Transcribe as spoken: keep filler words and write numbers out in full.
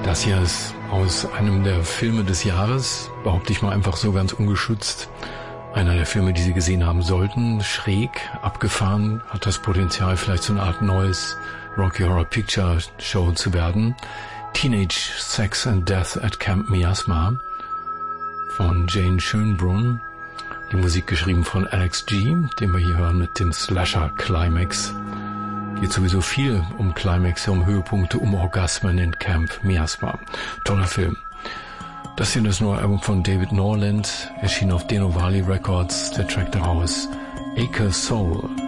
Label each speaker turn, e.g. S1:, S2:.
S1: Das hier ist aus einem der Filme des Jahres, behaupte ich mal einfach so ganz ungeschützt. Einer der Filme, die Sie gesehen haben sollten. Schräg, abgefahren, hat das Potenzial, vielleicht so eine Art neues Rocky Horror Picture Show zu werden. Teenage Sex and Death at Camp Miasma von Jane Schönbrunn. Die Musik geschrieben von Alex G., den wir hier hören mit dem Slasher Climax. Geht sowieso viel um Climax, um Höhepunkte, um Orgasmen in Camp Miasma. Toller Film. Das hier ist das neue Album von David Norland, erschien auf Deno Valley Records. Der Track daraus, Acre Soul.